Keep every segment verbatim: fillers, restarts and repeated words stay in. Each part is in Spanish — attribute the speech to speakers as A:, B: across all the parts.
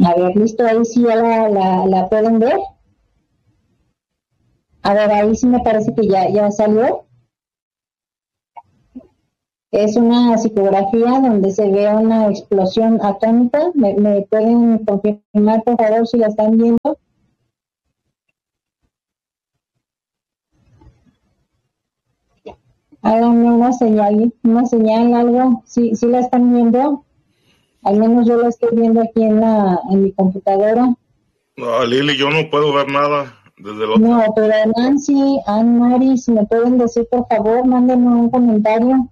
A: A ver, listo, ahí sí ya la, la, la pueden ver. A ver, ahí sí me parece que ya, ya salió. Es una psicografía donde se ve una explosión atómica. ¿Me, me pueden confirmar, por favor, si la están viendo? Háganme una señal, una señal, algo. ¿Sí, sí la están viendo? Al menos yo la estoy viendo aquí en la en mi computadora.
B: No, Lili, yo no puedo ver nada desde el otro.
A: No, pero Nancy, Ann, Mari, si me pueden decir, por favor, mándenme un comentario.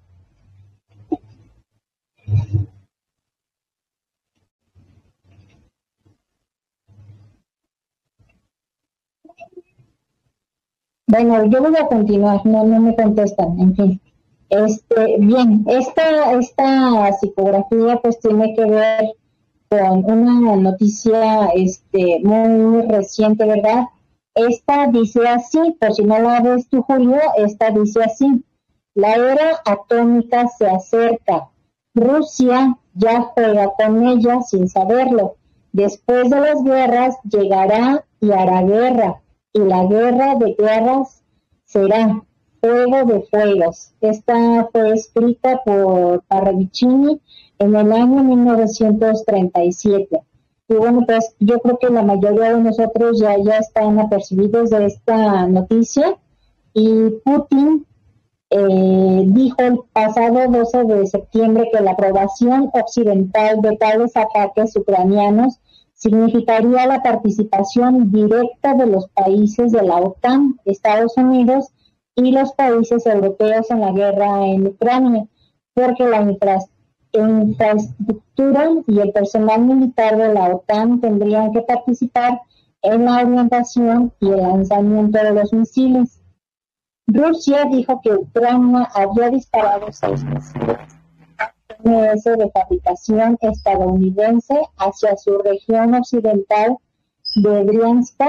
A: Bueno, yo voy a continuar, no, no me contestan, en fin. Este, bien, esta, esta psicografía pues tiene que ver con una noticia este, muy reciente, ¿verdad? Esta dice así, por si no la ves tú, Julio, esta dice así: la era atómica se acerca. Rusia ya juega con ella sin saberlo. Después de las guerras llegará y hará guerra, y la guerra de guerras será Fuego de Fuegos. Esta fue escrita por Parravicini en el año mil novecientos treinta y siete. Y bueno, pues yo creo que la mayoría de nosotros ya, ya están apercibidos de esta noticia. Y Putin eh, dijo el pasado doce de septiembre que la aprobación occidental de tales ataques ucranianos significaría la participación directa de los países de la OTAN, Estados Unidos y los países europeos en la guerra en Ucrania, porque la infraestructura infraestructura y el personal militar de la OTAN tendrían que participar en la orientación y el lanzamiento de los misiles. Rusia dijo que Ucrania había disparado seis misiles M S de fabricación estadounidense hacia su región occidental de Briansk.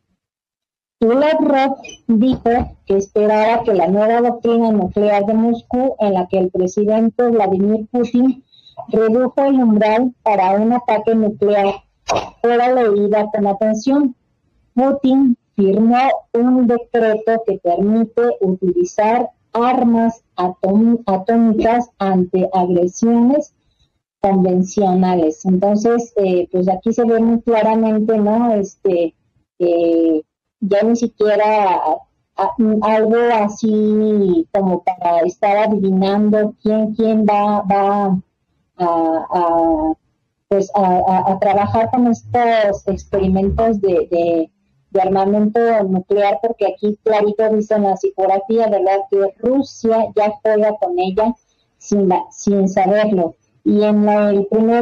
A: Y Lavrov dijo que esperaba que la nueva doctrina nuclear de Moscú, en la que el presidente Vladimir Putin redujo el umbral para un ataque nuclear, fuera leída con atención. Putin firmó un decreto que permite utilizar armas atóm- atómicas ante agresiones convencionales. Entonces, eh, pues aquí se ve muy claramente, ¿no? Este, eh, ya ni siquiera a, a, algo así como para estar adivinando quién quién va va a, a pues a, a, a trabajar con estos experimentos de, de, de armamento nuclear, porque aquí clarito dice en la psicografía, ¿verdad?, que Rusia ya juega con ella sin, la, sin saberlo. Y en la, el primer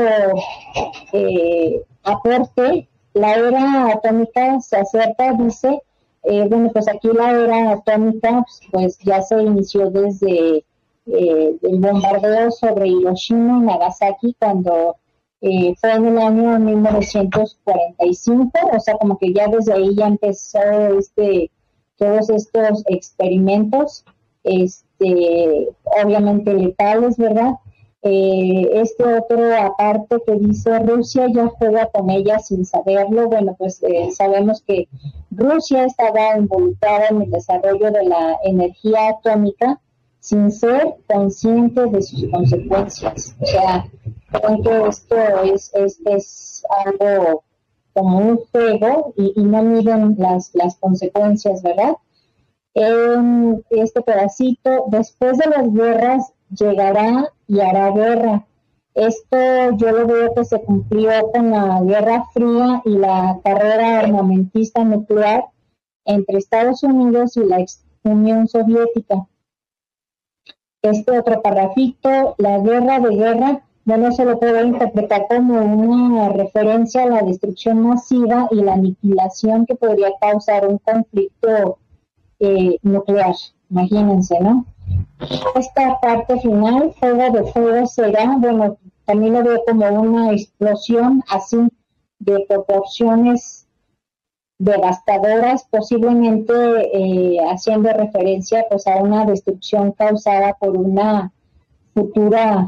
A: eh, aporte, la era atómica se acerca, dice, eh, bueno, pues aquí la era atómica pues ya se inició desde eh, el bombardeo sobre Hiroshima y Nagasaki, cuando eh, fue en el año mil novecientos cuarenta y cinco, o sea, como que ya desde ahí ya empezó este, todos estos experimentos, este, obviamente letales, ¿verdad? Eh, este otro aparte que dice Rusia ya juega con ella sin saberlo. Bueno, pues eh, sabemos que Rusia estaba involucrada en el desarrollo de la energía atómica sin ser consciente de sus consecuencias. O sea, creen que esto es, es, es algo como un juego y, y no miden las, las consecuencias, ¿verdad? En este pedacito, después de las guerras llegará y hará guerra. Esto yo lo veo que se cumplió con la Guerra Fría y la carrera armamentista nuclear entre Estados Unidos y la ex Unión Soviética. Este otro parrafito, la guerra de guerra, bueno, se lo puede interpretar como una referencia a la destrucción masiva y la aniquilación que podría causar un conflicto eh, nuclear, imagínense, ¿no? Esta parte final, Fuego de Fuego, será, bueno, también lo veo como una explosión así de proporciones devastadoras, posiblemente eh, haciendo referencia pues a una destrucción causada por una futura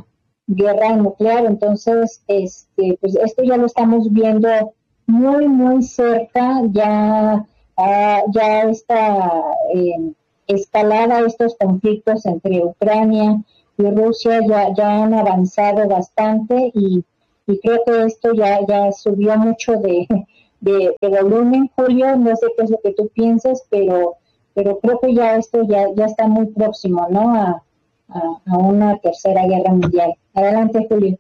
A: guerra nuclear. Entonces, este, pues esto ya lo estamos viendo muy, muy cerca, ya, uh, ya está eh, escalada estos conflictos entre Ucrania y Rusia, ya, ya han avanzado bastante y, y creo que esto ya, ya subió mucho de, de, de volumen, Julio. No sé qué es lo que tú piensas, pero, pero creo que ya esto ya, ya está muy próximo, ¿no? A, a, a una tercera guerra mundial. Adelante, Julio.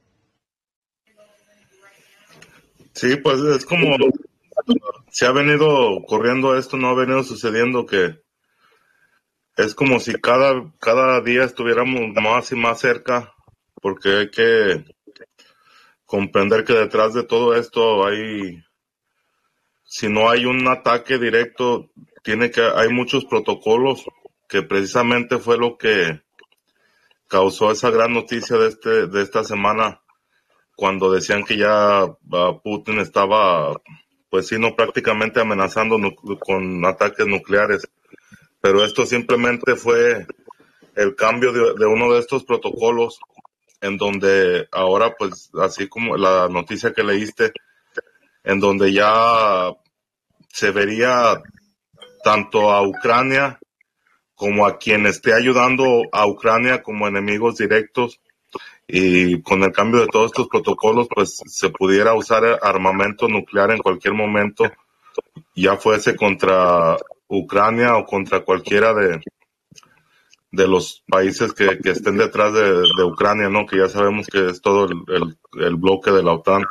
B: Sí, pues es como se ha venido corriendo esto, no ha venido sucediendo, que es como si cada, cada día estuviéramos más y más cerca, porque hay que comprender que detrás de todo esto hay, si no hay un ataque directo, tiene que, hay muchos protocolos, que precisamente fue lo que causó esa gran noticia de este, de esta semana, cuando decían que ya uh, Putin estaba, pues sí, no, prácticamente amenazando nu- con ataques nucleares. Pero esto simplemente fue el cambio de, de uno de estos protocolos, en donde ahora, pues, así como la noticia que leíste, en donde ya se vería tanto a Ucrania como a quien esté ayudando a Ucrania como enemigos directos. Y con el cambio de todos estos protocolos, pues se pudiera usar armamento nuclear en cualquier momento, ya fuese contra Ucrania o contra cualquiera de, de los países que, que estén detrás de, de Ucrania, ¿no? Que ya sabemos que es todo el, el, el bloque de la OTAN.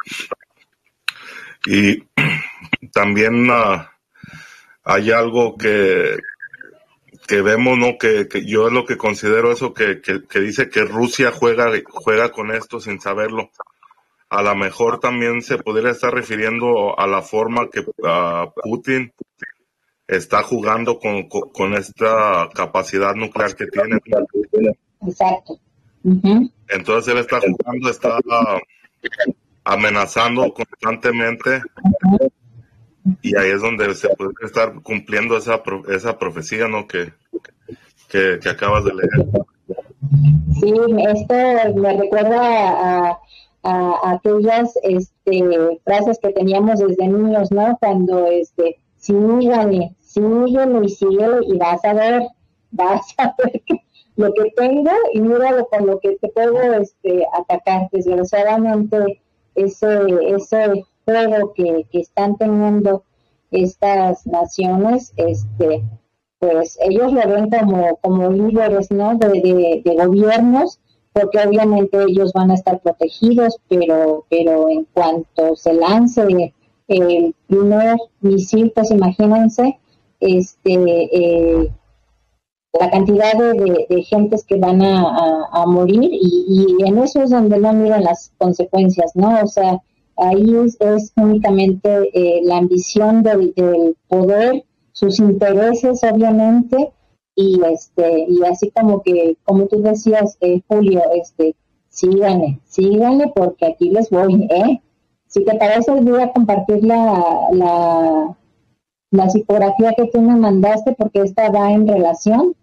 B: Y también uh, hay algo que, que vemos, ¿no? Que, que yo es lo que considero eso, que, que, que dice que Rusia juega, juega con esto sin saberlo. A lo mejor también se podría estar refiriendo a la forma que uh, Putin está jugando con, con, con esta capacidad nuclear que tiene.
A: Exacto. Uh-huh.
B: Entonces él está jugando, está uh, amenazando constantemente,
A: Uh-huh.
B: y ahí es donde se puede estar cumpliendo esa, esa profecía, ¿no? Que, que, que acabas de leer.
A: Sí, esto me recuerda a, a, a aquellas este, frases que teníamos desde niños, ¿no? Cuando, este, sígale, síguele y síguele y vas a ver, vas a ver lo que tengo y míralo con lo que te puedo este, atacar. Desgraciadamente, ese, ese juego que, que están teniendo estas naciones, este, pues ellos lo ven como, como líderes, ¿no? De, de, de gobiernos, porque obviamente ellos van a estar protegidos, pero, pero en cuanto se lance el primer misil, pues imagínense, este, eh, la cantidad de, de, de gentes que van a, a, a morir, y, y en eso es donde no miran las consecuencias, ¿no? O sea, ahí es, es únicamente eh, la ambición del, del poder, sus intereses obviamente, y este y así como que, como tú decías, eh, Julio, este síganle, síganle porque aquí les voy, ¿eh? Si te parece, voy a compartir la, la, la psicografía que tú me mandaste, porque esta va en relación.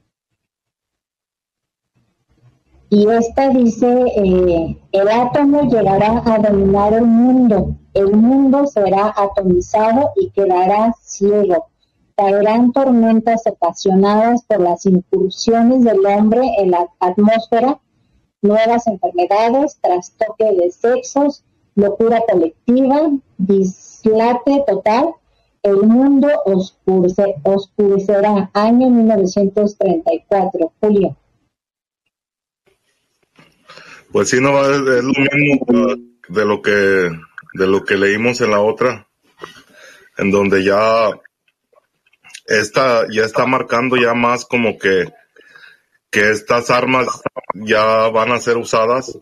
A: Y esta dice, eh, el átomo llegará a dominar el mundo, el mundo será atomizado y quedará ciego. Caerán tormentas ocasionadas por las incursiones del hombre en la atmósfera, nuevas enfermedades, trastoque de sexos, locura colectiva, dislate total. El mundo oscurece, oscurecerá. Año mil novecientos treinta y cuatro, Julio.
B: Pues sí, no, es, es lo mismo de lo que de lo que leímos en la otra, en donde ya esta ya está marcando ya más como que que estas armas ya van a ser usadas,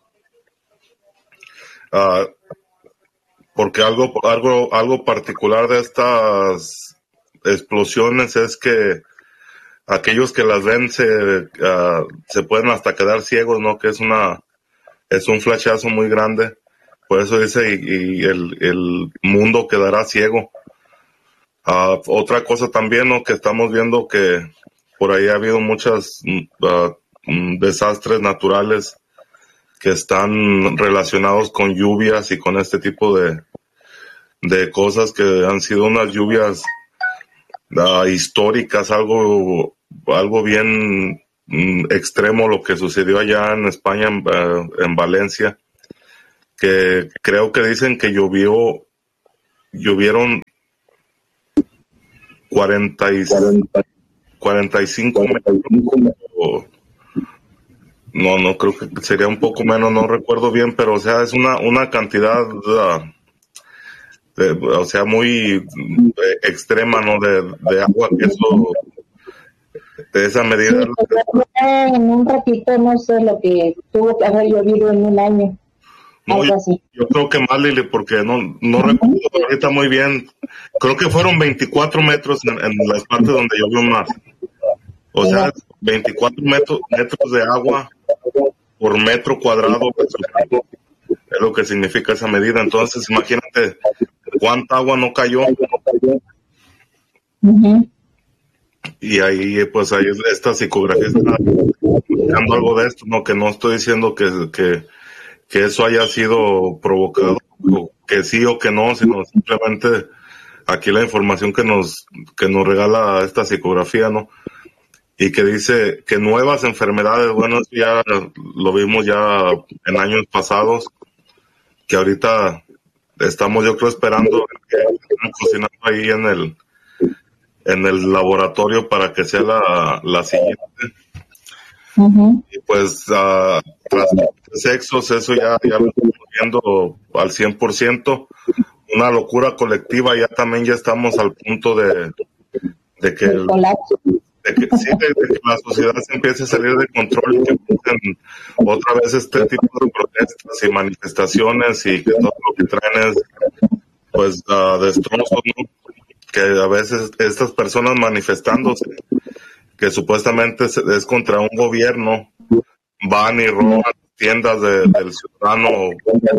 B: uh, porque algo algo algo particular de estas explosiones es que aquellos que las ven se uh, se pueden hasta quedar ciegos, ¿no? Que es una es un flashazo muy grande. Por eso dice, y, y el, el mundo quedará ciego. Uh, otra cosa también, ¿no? Que estamos viendo que por ahí ha habido muchos uh, desastres naturales que están relacionados con lluvias y con este tipo de, de cosas que han sido unas lluvias uh, históricas, algo, algo bien mm, extremo lo que sucedió allá en España, en, uh, en Valencia, que creo que dicen que llovió, llovieron cuarenta y, cuarenta y cinco metros. No, no, creo que sería un poco menos, no recuerdo bien, pero o sea, es una, una cantidad, uh, de, o sea, muy extrema, ¿no? De, de agua, que eso, de esa medida.
A: Sí, pues, en un ratito, no sé, lo que tuvo que haber llovido en un año.
B: No, yo, yo creo que más, Lili, porque no, no uh-huh. recuerdo ahorita muy bien. Creo que fueron veinticuatro metros en, en las partes donde llovió más. O sea, uh-huh. veinticuatro metros, metros de agua por metro cuadrado. Es lo que significa esa medida. Entonces, imagínate cuánta agua no cayó.
A: Uh-huh.
B: Y ahí, pues, ahí esta psicografía está buscando algo de esto, ¿no? Que no estoy diciendo que... que que eso haya sido provocado, o que sí o que no, sino simplemente aquí la información que nos, que nos regala esta psicografía, ¿no? Y que dice que nuevas enfermedades, bueno, ya lo vimos ya en años pasados, que ahorita estamos yo creo esperando que estén cocinando ahí en el, en el laboratorio para que sea la, la siguiente. Uh-huh. Y pues uh, sexos, eso ya, ya lo estamos viendo al cien por ciento. Una locura colectiva, ya también ya estamos al punto de, de, que, el, de, que, sí, de, de que la sociedad se empiece a salir de control y que empiecen otra vez este tipo de protestas y manifestaciones y que todo lo que traen es pues uh, destrozos, ¿no? Que a veces estas personas manifestándose que supuestamente es contra un gobierno, van y roban tiendas de, del ciudadano,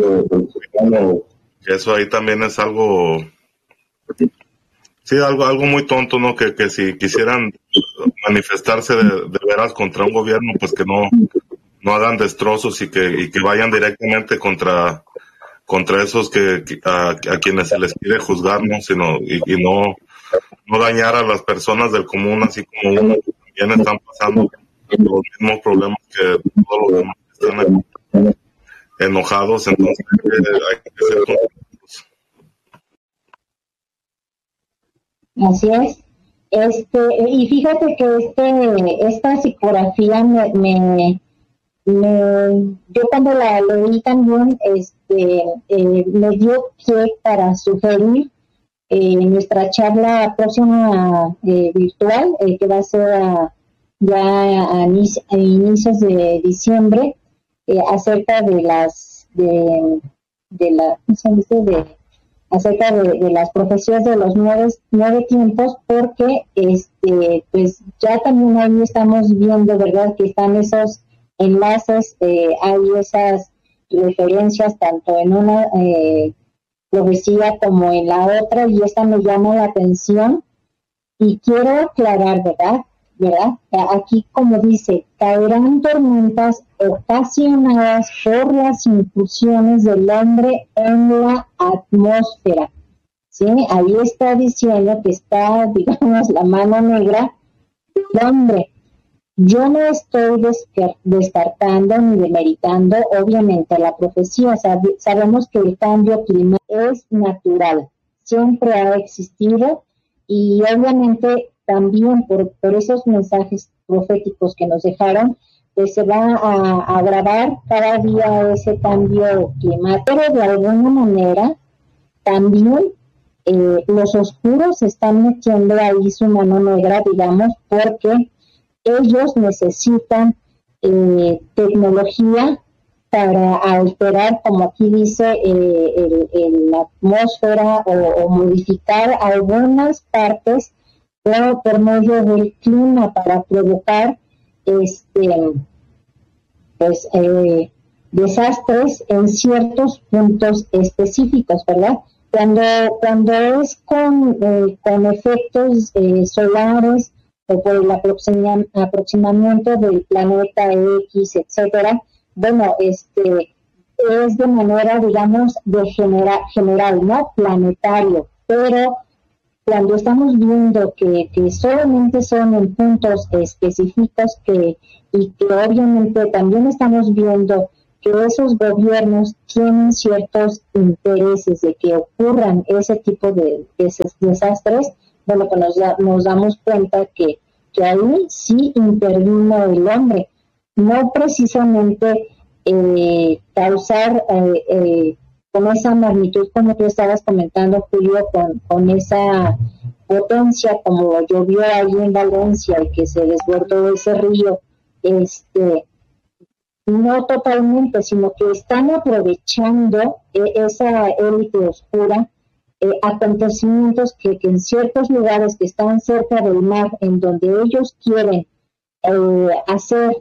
B: que eso ahí también es algo, sí, algo algo muy tonto, ¿no? Que, que si quisieran manifestarse de, de veras contra un gobierno, pues que no, no hagan destrozos y que, y que vayan directamente contra, contra esos que, a, a quienes se les quiere juzgar, ¿no? Sino, y, y no, no dañar a las personas del común, así como uno que también están pasando los mismos problemas que todos los demás están enojados, entonces eh, hay que ser contentos.
A: Así es. Este, y fíjate que este, esta psicografía me, me, me yo cuando la leí también, este, eh, me dio pie para sugerir Eh, nuestra charla próxima eh, virtual, eh, que va a ser a, ya a, a inicios de diciembre, eh, acerca de las de, de la de, acerca de, de las profecías de los nueve, nueve tiempos, porque este pues ya también ahí estamos viendo, verdad, que están esos enlaces, eh, hay esas referencias tanto en una eh, profecía como en la otra, y esta me llama la atención y quiero aclarar, ¿verdad? ¿verdad? Aquí, como dice, caerán tormentas ocasionadas por las incursiones del hombre en la atmósfera, ¿sí? Ahí está diciendo que está, digamos, la mano negra del hombre. Yo no estoy descartando ni demeritando, obviamente, la profecía. Sab- sabemos que el cambio climático es natural, siempre ha existido, y obviamente también por, por esos mensajes proféticos que nos dejaron, pues se va a, a agravar cada día ese cambio climático. Pero de alguna manera, también eh, los oscuros están metiendo ahí su mano negra, digamos, porque ellos necesitan eh, tecnología para alterar, como aquí dice, eh, el, el, la atmósfera o, o modificar algunas partes por, por medio del clima para provocar este pues eh, desastres en ciertos puntos específicos, ¿verdad? Cuando cuando es con, eh, con efectos eh, solares o por el aproxima, aproximamiento del planeta X, etcétera, bueno, este es de manera, digamos, de genera, general, ¿no? Planetario, pero cuando estamos viendo que, que solamente son en puntos específicos que, y que obviamente también estamos viendo que esos gobiernos tienen ciertos intereses de que ocurran ese tipo de, de desastres, bueno, pues nos, da, nos damos cuenta que, que ahí sí intervino el hombre, no precisamente eh, causar eh, eh, con esa magnitud como tú estabas comentando, Julio, con, con esa potencia como llovió allí en Valencia y que se desbordó ese río, este no totalmente, sino que están aprovechando eh, esa élite oscura, eh, acontecimientos que, que en ciertos lugares que están cerca del mar, en donde ellos quieren eh, hacer,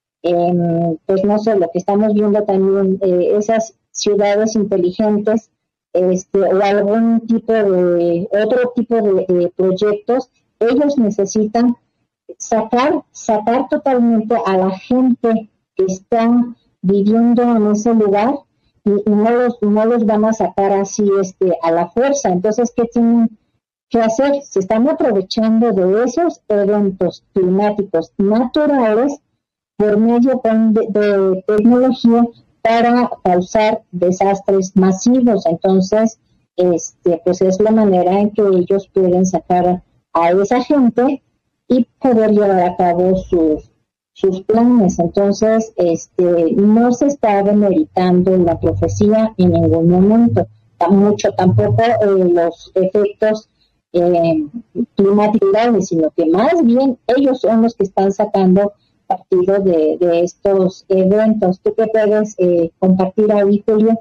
A: eh, pues no sé, lo que estamos viendo también, eh, esas ciudades inteligentes, este, o algún tipo de, otro tipo de, de proyectos, ellos necesitan sacar, sacar totalmente a la gente que están viviendo en ese lugar y, y no los no los van a sacar así este a la fuerza. Entonces, ¿qué tienen que hacer? Se están aprovechando de esos eventos climáticos naturales por medio de, de tecnología para causar desastres masivos. Entonces, este pues es la manera en que ellos pueden sacar a esa gente y poder llevar a cabo sus sus planes. Entonces, este no se está demeritando la profecía en ningún momento, mucho tampoco eh, los efectos eh, climáticos, sino que más bien ellos son los que están sacando partido de, de estos eventos. ¿Tú qué puedes eh, compartir ahí, Julio?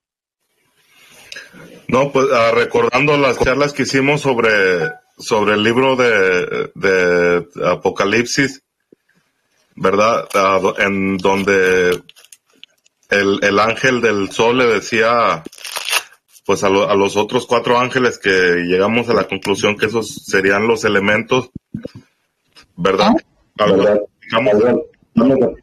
B: No, pues uh, recordando las charlas que hicimos sobre, sobre el libro de, de Apocalipsis, ¿verdad? Uh, en donde el, el ángel del sol le decía pues a, lo, a los otros cuatro ángeles, que llegamos a la conclusión que esos serían los elementos, ¿verdad? ¿Ah? Algo, digamos,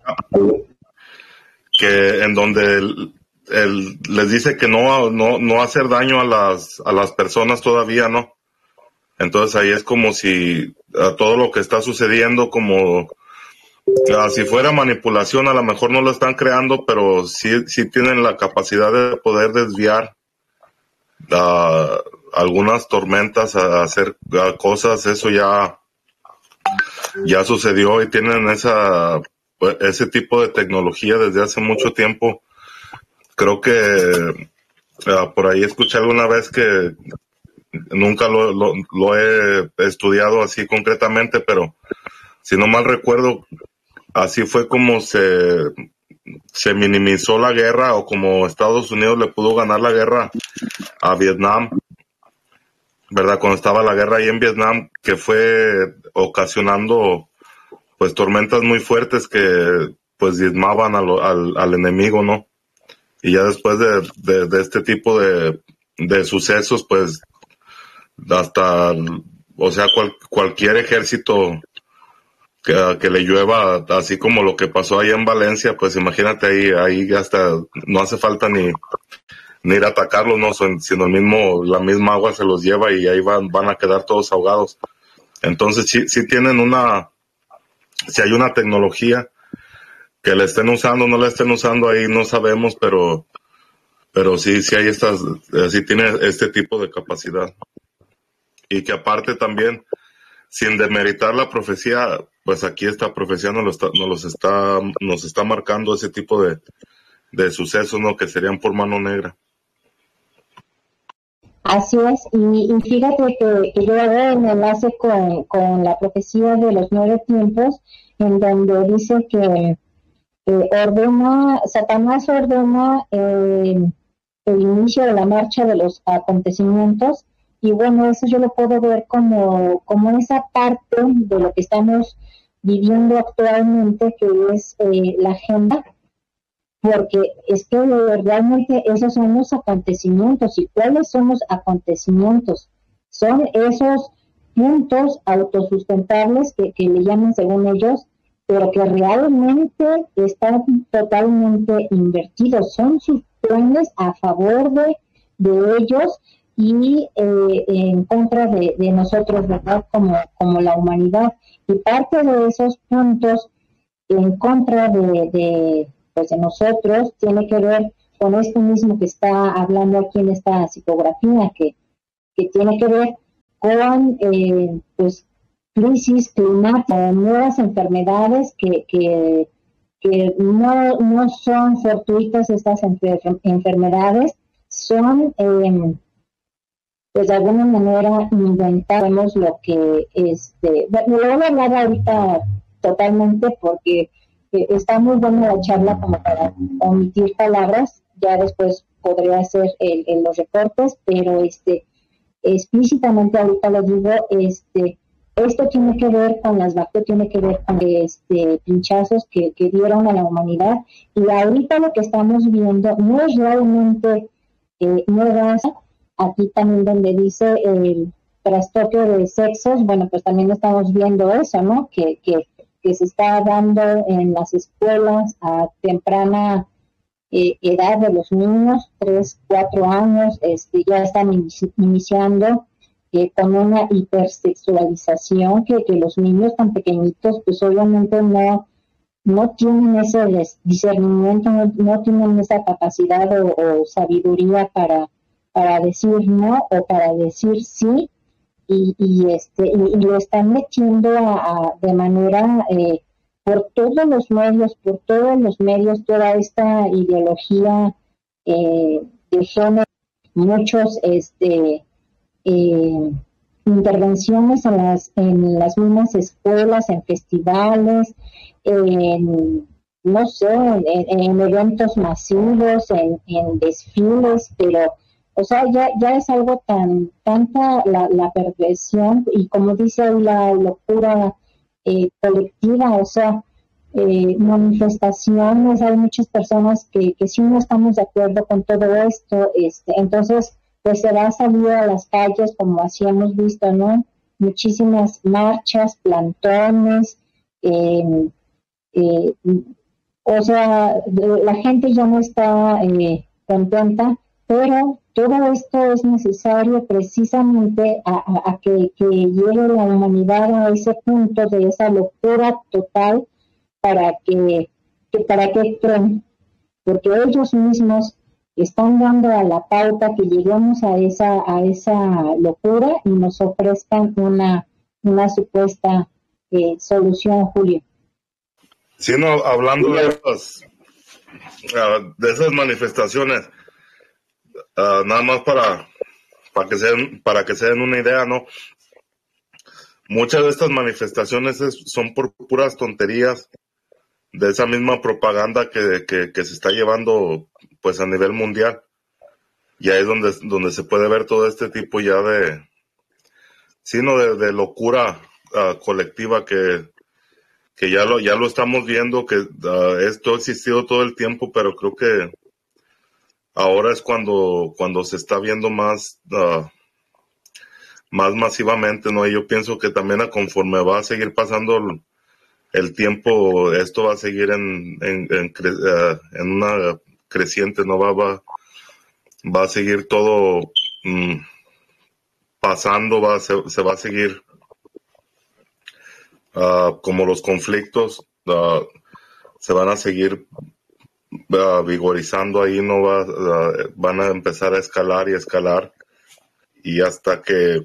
B: que en donde el, el, les dice que no, no, no hacer daño a las, a las personas todavía, ¿no? Entonces ahí es como si a todo lo que está sucediendo, como Uh, si fuera manipulación, a lo mejor no lo están creando, pero sí, sí tienen la capacidad de poder desviar uh, algunas tormentas a hacer uh, cosas. Eso ya, ya sucedió y tienen esa, ese tipo de tecnología desde hace mucho tiempo. Creo que uh, por ahí escuché alguna vez que nunca lo, lo, lo he estudiado así concretamente, pero si no mal recuerdo, así fue como se, se minimizó la guerra, o como Estados Unidos le pudo ganar la guerra a Vietnam, ¿verdad? Cuando estaba la guerra ahí en Vietnam, que fue ocasionando pues tormentas muy fuertes que pues diezmaban a lo, al, al enemigo, ¿no? Y ya después de, de, de este tipo de, de sucesos, pues hasta, o sea, cual, cualquier ejército Que, que le llueva, así como lo que pasó ahí en Valencia, pues imagínate ahí, ahí hasta no hace falta ni, ni ir a atacarlos, no, sino el mismo, la misma agua se los lleva y ahí van, van a quedar todos ahogados. Entonces sí, sí tienen una, si hay una tecnología que la estén usando, no la estén usando, ahí no sabemos, pero, pero sí, sí hay estas, sí tiene este tipo de capacidad. Y que aparte también, sin demeritar la profecía, pues aquí esta profecía nos, lo está, nos, los está, nos está marcando ese tipo de, de sucesos, ¿no? Que serían por mano negra.
A: Así es, y, y fíjate que, que yo hago un enlace con, con la profecía de los nueve tiempos, en donde dice que eh, ordena, Satanás ordena eh, el inicio de la marcha de los acontecimientos. Y bueno, eso yo lo puedo ver como, como esa parte de lo que estamos viviendo actualmente, que es eh, la agenda, porque es que realmente esos son los acontecimientos. ¿Y cuáles son los acontecimientos? Son esos puntos autosustentables que, que le llaman, según ellos, pero que realmente están totalmente invertidos, son sus planes a favor de, de ellos y eh, en contra de, de nosotros, ¿verdad? Como, como la humanidad. Y parte de esos puntos en contra de, de, pues de nosotros tiene que ver con esto mismo que está hablando aquí en esta psicografía, que, que tiene que ver con eh, pues crisis climática, nuevas enfermedades que, que, que no, no son fortuitas estas enfer enfermedades, son eh, pues de alguna manera inventamos lo que este, lo voy a hablar ahorita totalmente porque eh, está muy buena la charla como para omitir palabras, ya después podría hacer el, el, los recortes, pero este explícitamente ahorita lo digo, este esto tiene que ver con las vacunas, tiene que ver con este pinchazos que, que dieron a la humanidad, y ahorita lo que estamos viendo no es realmente eh, nuevas. Aquí también donde dice el trastoque de sexos, bueno, pues también estamos viendo eso, ¿no? Que, que, que se está dando en las escuelas a temprana eh, edad de los niños, tres, cuatro años, este, ya están inici iniciando eh, con una hipersexualización que, que los niños tan pequeñitos, pues obviamente no, no tienen ese discernimiento, no, no tienen esa capacidad o, o sabiduría para para decir no o para decir sí, y, y este y, y lo están metiendo a, a, de manera eh, por todos los medios, por todos los medios, toda esta ideología eh, de género, muchos este eh, intervenciones en las en las mismas escuelas, en festivales, en no sé, en, en eventos masivos, en, en desfiles, pero o sea, ya, ya es algo tan, tanta la, la perversión y como dice ahí la locura eh, colectiva, o sea, eh, manifestaciones, hay muchas personas que, que sí no estamos de acuerdo con todo esto, este, entonces pues se va a salir a las calles como así hemos visto, ¿no? Muchísimas marchas, plantones, eh, eh, o sea, la gente ya no está eh, contenta, pero todo esto es necesario precisamente a, a, a que, que llegue la humanidad a ese punto de esa locura total para que, que para que creen, porque ellos mismos están dando a la pauta que lleguemos a esa a esa locura y nos ofrezcan una una supuesta eh, solución, Julio.
B: Sí, no, hablando de esas, uh, de esas manifestaciones, uh, nada más para, para, que se den, para que se den una idea, ¿no? Muchas de estas manifestaciones es, son por puras tonterías de esa misma propaganda que, que, que se está llevando pues a nivel mundial. Y ahí es donde, donde se puede ver todo este tipo ya de, sino de, de locura uh, colectiva que que ya lo ya lo estamos viendo, que uh, esto ha existido todo el tiempo, pero creo que ahora es cuando cuando se está viendo más uh, más masivamente, ¿no? Y yo pienso que también a conforme va a seguir pasando el, el tiempo, esto va a seguir en en, en, cre uh, en una creciente, ¿no? Va, va, va a seguir todo mm, pasando, va, se, se va a seguir Uh, como los conflictos uh, se van a seguir uh, vigorizando ahí, no va, uh, van a empezar a escalar y escalar, y hasta que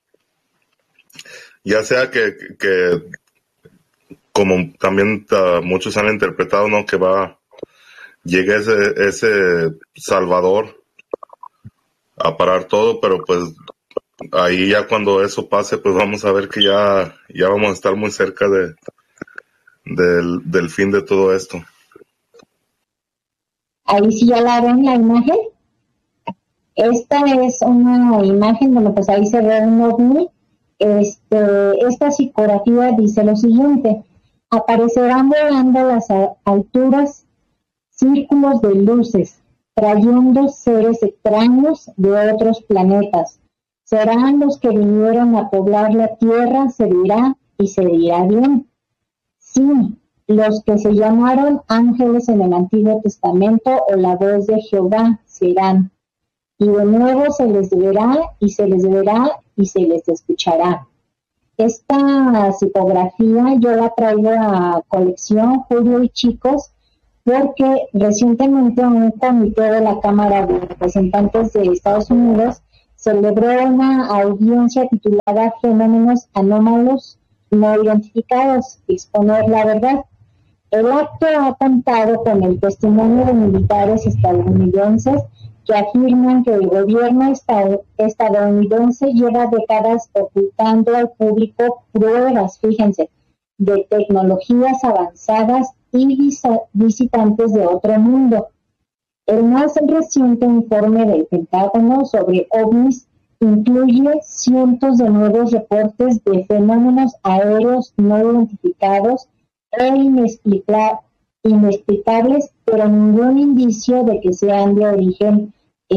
B: ya sea que, que como también uh, muchos han interpretado, no, que va llegue ese, ese Salvador a parar todo, pero pues ahí ya cuando eso pase, pues vamos a ver que ya, ya vamos a estar muy cerca de, del, del fin de todo esto.
A: Ahí sí ya la ven la imagen. Esta es una imagen donde pues ahí se ve un ovni. Este, esta psicografía dice lo siguiente: aparecerán volando a las alturas círculos de luces, trayendo seres extraños de otros planetas. Serán los que vinieron a poblar la tierra, se dirá, y se dirá bien. Sí, los que se llamaron ángeles en el Antiguo Testamento o la voz de Jehová serán, y de nuevo se les verá y se les verá y se les escuchará. Esta psicografía yo la traigo a colección, Julio y chicos, porque recientemente un comité de la Cámara de Representantes de Estados Unidos celebró una audiencia titulada Fenómenos Anómalos No Identificados, exponer la verdad. El acto ha contado con el testimonio de militares estadounidenses que afirman que el gobierno estadounidense lleva décadas ocultando al público pruebas, fíjense, de tecnologías avanzadas y visitantes de otro mundo. El más reciente informe del Pentágono sobre ovnis incluye cientos de nuevos reportes de fenómenos aéreos no identificados e inexplica- inexplicables, pero ningún indicio de que sean de origen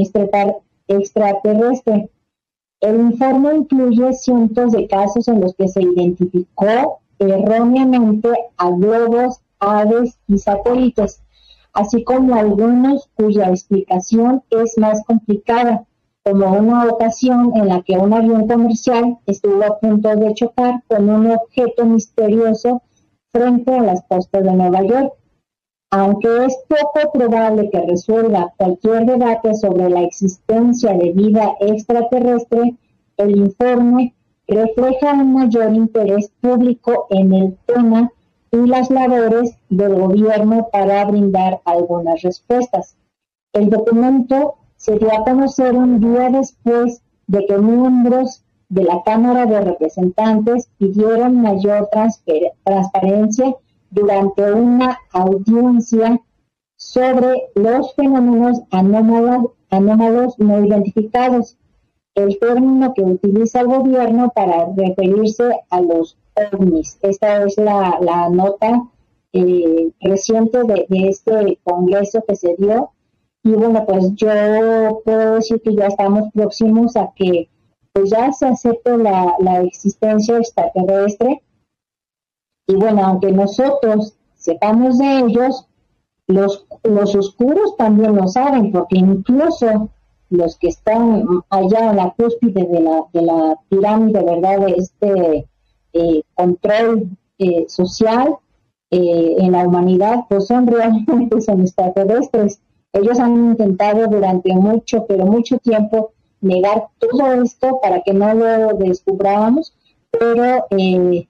A: extraterrestre. El informe incluye cientos de casos en los que se identificó erróneamente a globos, aves y satélites, así como algunos cuya explicación es más complicada, como una ocasión en la que un avión comercial estuvo a punto de chocar con un objeto misterioso frente a las costas de Nueva York. Aunque es poco probable que resuelva cualquier debate sobre la existencia de vida extraterrestre, el informe refleja un mayor interés público en el tema y las labores del gobierno para brindar algunas respuestas. El documento se dio a conocer un día después de que miembros de la Cámara de Representantes pidieron mayor transfer- transparencia durante una audiencia sobre los fenómenos anómalos, anómalos no identificados, el término que utiliza el gobierno para referirse a los ovnis. Esta es la, la nota eh, reciente de, de este congreso que se dio. Y bueno, pues yo puedo decir que ya estamos próximos a que pues ya se acepte la, la existencia extraterrestre. Y bueno, aunque nosotros sepamos de ellos, los, los oscuros también lo saben, porque incluso los que están allá en la cúspide de la, de la pirámide, ¿verdad?, de este eh, control eh, social eh, en la humanidad, pues son realmente son extraterrestres. Ellos han intentado durante mucho, pero mucho tiempo negar todo esto para que no lo descubramos, pero eh,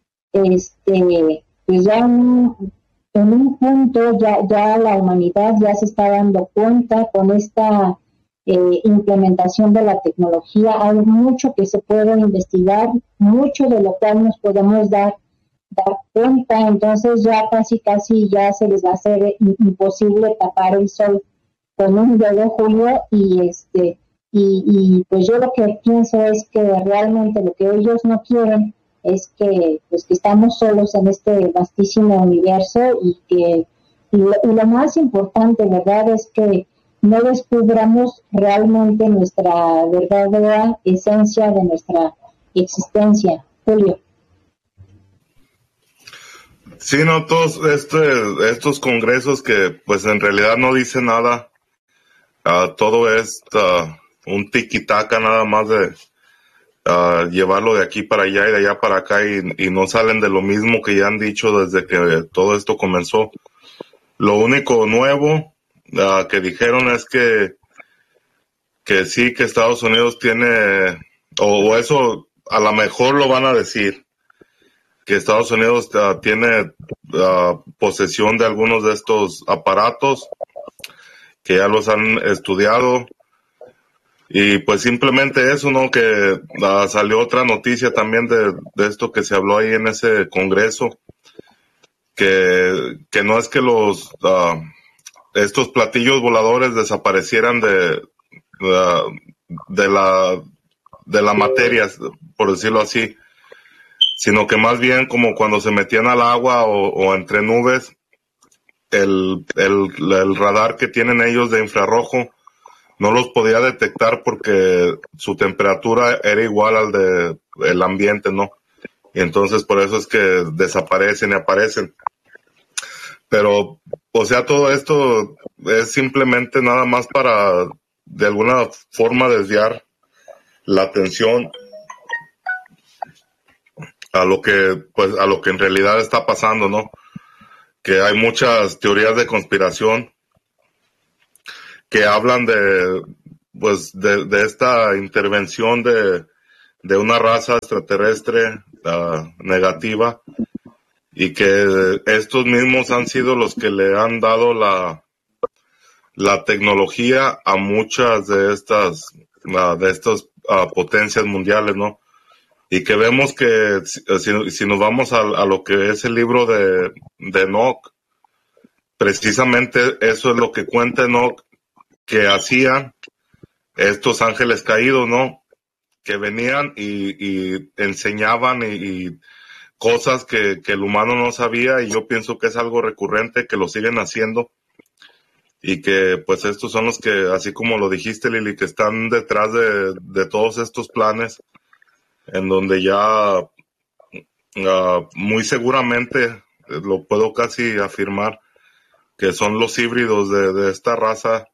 A: este, pues ya en, en un punto ya, ya la humanidad ya se está dando cuenta con esta eh, implementación de la tecnología. Hay mucho que se puede investigar, mucho de lo cual nos podemos dar dar cuenta, entonces ya casi casi ya se les va a hacer imposible tapar el sol con un dedo, Julio, y este y, y pues yo lo que pienso es que realmente lo que ellos no quieren es que pues que estamos solos en este vastísimo universo y que y lo, y lo más importante, verdad, es que no descubramos realmente nuestra verdadera esencia de nuestra existencia, Julio.
B: Sí, no, todos este, estos congresos que pues en realidad no dicen nada, uh, todo es uh, un tiki-taka nada más de uh, llevarlo de aquí para allá y de allá para acá y, y no salen de lo mismo que ya han dicho desde que todo esto comenzó. Lo único nuevo uh, que dijeron es que, que sí, que Estados Unidos tiene, o, o eso a lo mejor lo van a decir, que Estados Unidos uh, tiene uh, posesión de algunos de estos aparatos, que ya los han estudiado, y pues simplemente eso, ¿no? Que uh, salió otra noticia también de, de esto que se habló ahí en ese congreso, que, que no es que los uh, estos platillos voladores desaparecieran de, uh, de la de la materia, por decirlo así, sino que más bien como cuando se metían al agua o, o entre nubes, el, el, el radar que tienen ellos de infrarrojo no los podía detectar porque su temperatura era igual al de el ambiente, ¿no? Y entonces por eso es que desaparecen y aparecen. pero, o sea, todo esto es simplemente nada más para, de alguna forma, desviar la atención a lo que, pues, a lo que en realidad está pasando, ¿no? Que hay muchas teorías de conspiración que hablan de, pues, de, de esta intervención de, de una raza extraterrestre uh, negativa, y que estos mismos han sido los que le han dado la, la tecnología a muchas de estas, uh, de estas uh, potencias mundiales, ¿no? Y que vemos que si, si nos vamos a, a lo que es el libro de, de Enoch, precisamente eso es lo que cuenta Enoch, que hacían estos ángeles caídos, ¿no? Que venían y, y enseñaban y, y cosas que, que el humano no sabía, y yo pienso que es algo recurrente, que lo siguen haciendo, y que pues estos son los que, así como lo dijiste, Lili, que están detrás de, de todos estos planes, en donde ya uh, muy seguramente, lo puedo casi afirmar, que son los híbridos de, de esta raza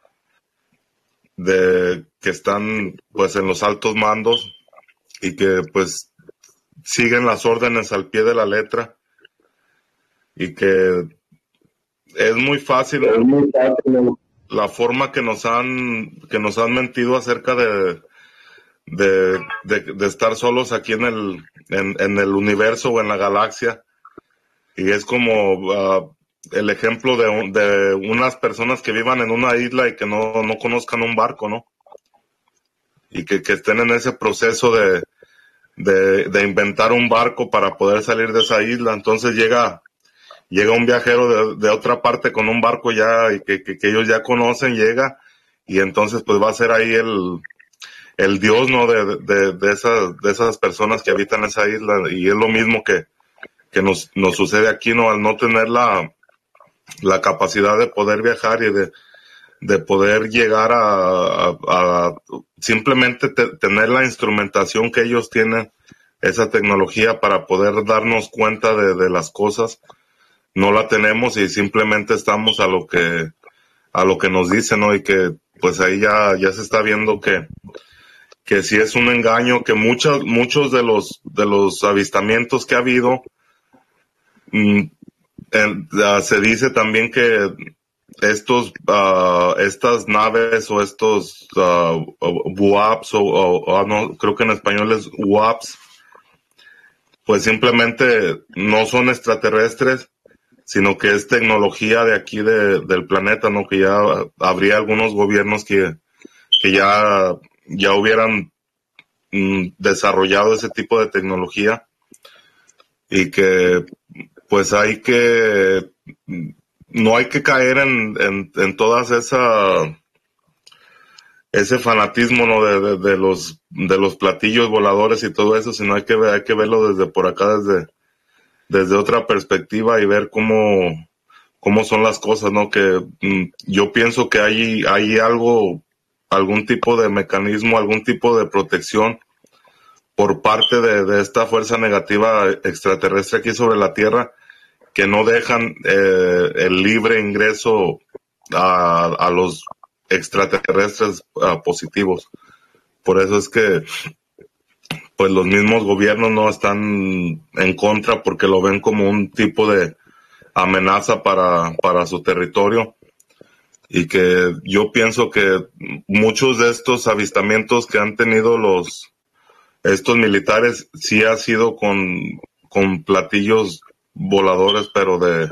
B: de que están pues en los altos mandos, y que pues siguen las órdenes al pie de la letra, y que es muy fácil, es muy fácil la forma que nos han que nos han mentido acerca de de, de, de estar solos aquí en el en, en el universo o en la galaxia. Y es como uh, el ejemplo de, de unas personas que vivan en una isla y que no, no conozcan un barco, ¿no? Y que, que estén en ese proceso de, de, de inventar un barco para poder salir de esa isla. Entonces llega, llega un viajero de, de otra parte con un barco ya, y que, que, que ellos ya conocen, llega, y entonces pues va a ser ahí el, el dios, ¿no? De, de, de esas, de esas personas que habitan esa isla. Y es lo mismo que, que nos, nos sucede aquí, ¿no? Al no tener la, la capacidad de poder viajar y de, de poder llegar a, a, a simplemente te, tener la instrumentación que ellos tienen, esa tecnología para poder darnos cuenta de, de las cosas, no la tenemos, y simplemente estamos a lo que, a lo que nos dicen, ¿no? Y que pues ahí ya, ya se está viendo que, que sí es un engaño, que muchos, muchos de los, de los avistamientos que ha habido, mmm, en, uh, se dice también que estos, uh, estas naves o estos uh, W A Ps, o, o, o no, creo que en español es W A Ps, pues simplemente no son extraterrestres, sino que es tecnología de aquí de, del planeta, ¿no? Que ya habría algunos gobiernos que, que ya, ya hubieran mm, desarrollado ese tipo de tecnología, y que pues hay que, no hay que caer en, en, en todas esa, ese fanatismo, ¿no? De, de, de los, de los platillos voladores y todo eso, sino hay que ver, hay que verlo desde por acá, desde, desde otra perspectiva, y ver cómo, cómo son las cosas, ¿no? Que mm, yo pienso que hay, hay algo, algún tipo de mecanismo, algún tipo de protección por parte de, de esta fuerza negativa extraterrestre aquí sobre la Tierra, que no dejan eh, el libre ingreso a, a los extraterrestres uh, positivos. Por eso es que pues los mismos gobiernos no están en contra, porque lo ven como un tipo de amenaza para, para su territorio. Y que yo pienso que muchos de estos avistamientos que han tenido los estos militares sí ha sido con, con platillos voladores, pero de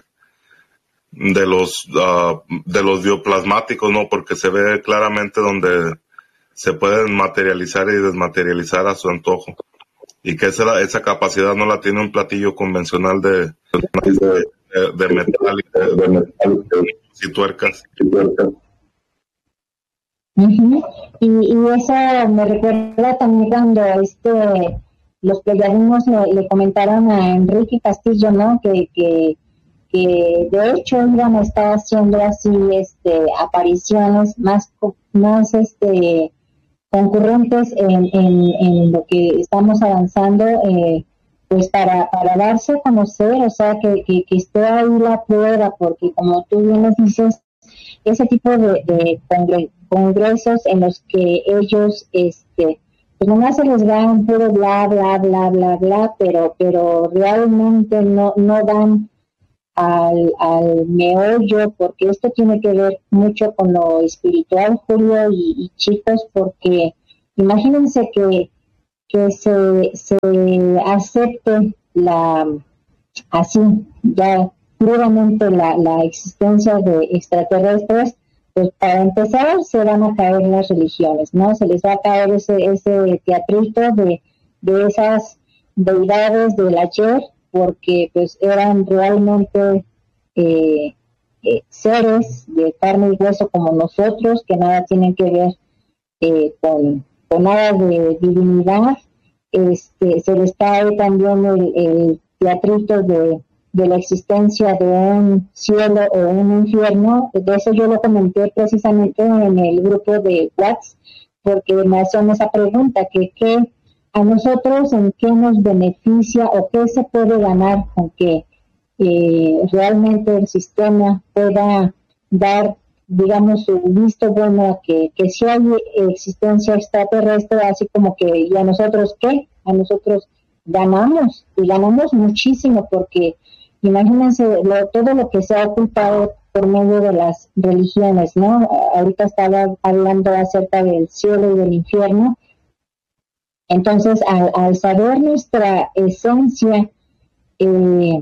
B: de los uh, de los bioplasmáticos, ¿no? Porque se ve claramente donde se pueden materializar y desmaterializar a su antojo, y que esa, esa capacidad no la tiene un platillo convencional de, de, de metal y, de, de metal y tuercas.
A: Uh-huh. Y, y eso me recuerda también cuando este los pleyadinos le, le comentaron a Enrique Castillo, ¿no? Que, que, que de hecho iban a estar haciendo así este apariciones más, más este concurrentes en, en, en lo que estamos avanzando, eh, pues para, para darse a conocer, o sea, que, que, que esté ahí la prueba, porque como tú bien nos dices, ese tipo de, de congre- congresos en los que ellos, este, pues nomás se les da un puro bla, bla, bla, bla, bla, pero, pero realmente no, no dan al, al meollo, porque esto tiene que ver mucho con lo espiritual, Julio y, y chicos, porque imagínense que, que se, se acepte la, así, ya puramente la, la existencia de extraterrestres, pues para empezar se van a caer las religiones, ¿no? Se les va a caer ese, ese teatrito de, de esas deidades del ayer, porque pues eran realmente eh, eh, seres de carne y hueso como nosotros, que nada tienen que ver eh, con, con nada de divinidad. Este, se les cae también el, el teatrito de, de la existencia de un cielo o un infierno. De eso yo lo comenté precisamente en el grupo de WhatsApp, porque me hacían esa pregunta, que qué a nosotros en qué nos beneficia o qué se puede ganar con que eh, realmente el sistema pueda dar, digamos, su visto bueno a que, que si hay existencia extraterrestre, así como que, ¿y a nosotros qué? A nosotros ganamos, y ganamos muchísimo, porque imagínense lo, todo lo que se ha ocultado por medio de las religiones, ¿no? Ahorita estaba hablando acerca del cielo y del infierno. Entonces, al, al saber nuestra esencia, eh,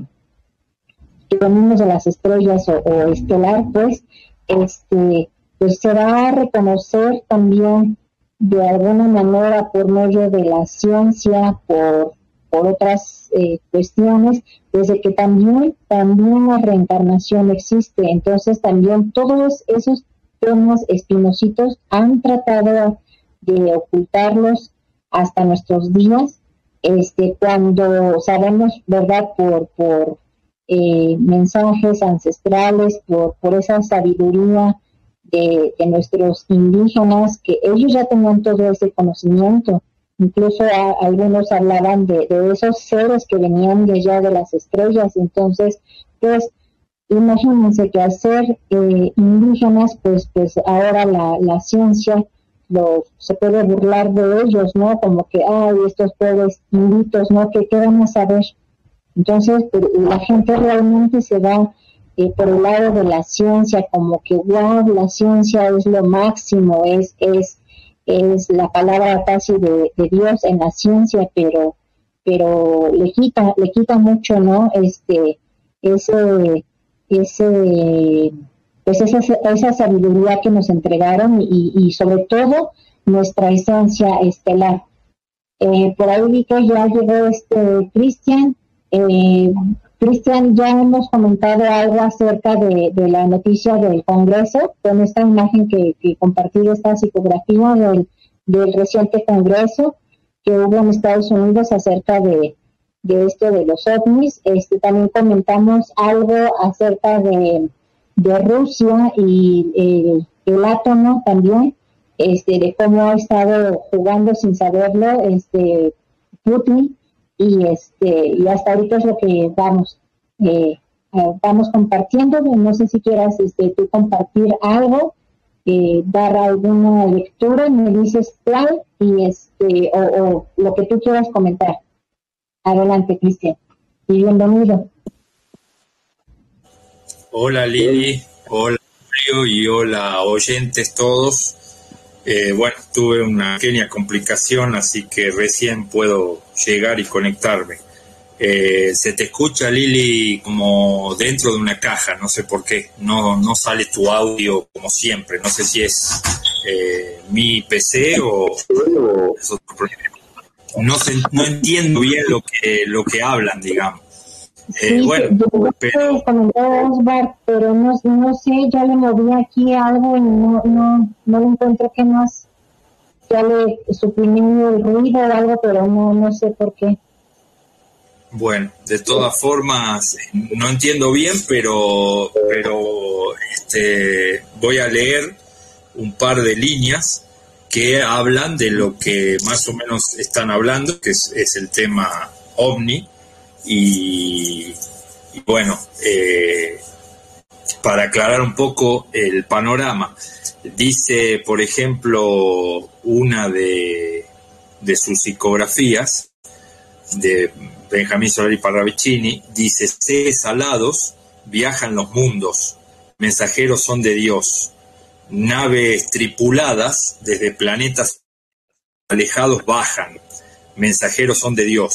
A: que venimos de las estrellas o, o estelar, pues, este, pues se va a reconocer también de alguna manera por medio de la ciencia, por, por otras eh, cuestiones, desde que también, también la reencarnación existe. Entonces también todos esos temas espinosito han tratado de ocultarlos hasta nuestros días, este, cuando sabemos, ¿verdad?, por, por eh, mensajes ancestrales, por, por esa sabiduría de, de nuestros indígenas, que ellos ya tenían todo ese conocimiento. Incluso a, algunos hablaban de, de esos seres que venían de allá de las estrellas. Entonces, pues, imagínense que al ser eh, indígenas, pues, pues ahora la, la ciencia lo, se puede burlar de ellos, ¿no? Como que, ay, estos pobres inditos, ¿no? ¿Qué, qué van a saber? Entonces, la gente realmente se va eh, por el lado de la ciencia, como que, wow, la ciencia es lo máximo, es es es la palabra casi de, de Dios en la ciencia, pero pero le quita le quita mucho, ¿no? Este ese ese pues esa esa sabiduría que nos entregaron, y, y sobre todo nuestra esencia estelar. Eh, por ahí vi que ya llegó este Cristian. Eh, Cristian, ya hemos comentado algo acerca de, de la noticia del Congreso, con esta imagen que, que compartí, esta psicografía del, del reciente Congreso que hubo en Estados Unidos acerca de, de esto de los ovnis. Este, también comentamos algo acerca de, de Rusia y el, el átomo también, este, de cómo ha estado jugando sin saberlo este Putin, y este y hasta ahorita es lo que vamos eh, eh, vamos compartiendo. No sé si quieras este tú compartir algo, eh, dar alguna lectura, me dices cuál, y este o, o lo que tú quieras comentar. Adelante, Cristian, y bienvenido.
C: Hola Lili, hola Mario y hola oyentes todos. Eh, bueno, tuve una pequeña complicación, así que recién puedo llegar y conectarme. Eh, se te escucha, Lili, como dentro de una caja, no sé por qué. No, no sale tu audio como siempre. No sé si es eh, mi P C o es otro problema. No, se, no entiendo bien lo que, lo que hablan, digamos. Eh,
A: Sí,
C: bueno,
A: yo
C: pero...
A: comenté Osvar, pero no, no sé, ya le moví aquí algo y no, no, no lo encuentro. ¿Qué más? Ya le suprimí el ruido o algo, pero no, no sé por qué.
C: Bueno, de todas formas, no entiendo bien, pero, pero este, voy a leer un par de líneas que hablan de lo que más o menos están hablando, que es, es el tema ovni. y, y bueno, eh, para aclarar un poco el panorama, dice, por ejemplo, una de, de sus psicografías, de Benjamín Solari Parravicini, dice: seres alados viajan los mundos, mensajeros son de Dios, naves tripuladas desde planetas alejados bajan, mensajeros son de Dios.